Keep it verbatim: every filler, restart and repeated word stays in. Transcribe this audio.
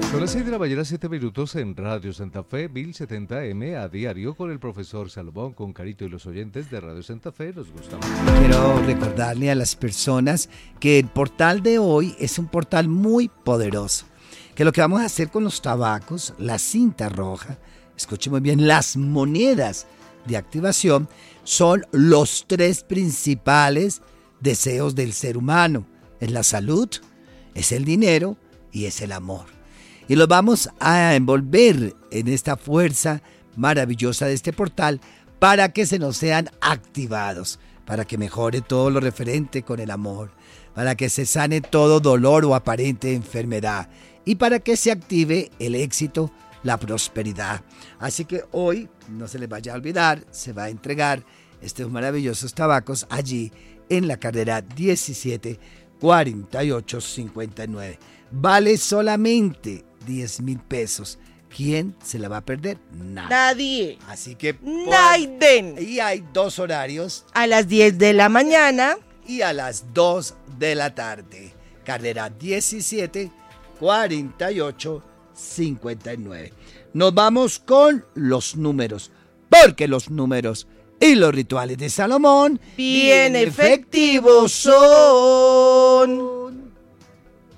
Son las seis de la mañana, siete minutos en Radio Santa Fe, mil setenta eme a diario con el profesor Salomón, con Carito y los oyentes de Radio Santa Fe. Nos gusta mucho. Quiero recordarle a las personas que el portal de hoy es un portal muy poderoso. Que lo que vamos a hacer con los tabacos, la cinta roja, escuchen muy bien, las monedas de activación, son los tres principales deseos del ser humano. Es la salud, es el dinero y es el amor. Y los vamos a envolver en esta fuerza maravillosa de este portal para que se nos sean activados, para que mejore todo lo referente con el amor, para que se sane todo dolor o aparente enfermedad y para que se active el éxito, la prosperidad. Así que hoy, no se les vaya a olvidar, se va a entregar estos maravillosos tabacos allí en la carrera diecisiete cuarenta y ocho cincuenta y nueve. Vale solamente diez mil pesos. ¿Quién se la va a perder? Nadie. Nadie. Así que... Naiden. Y hay dos horarios. A las diez de la mañana. Y a las dos de la tarde. Carrera diecisiete cuarenta y ocho cincuenta y nueve. Nos vamos con los números. Porque los números y los rituales de Salomón bien efectivos son.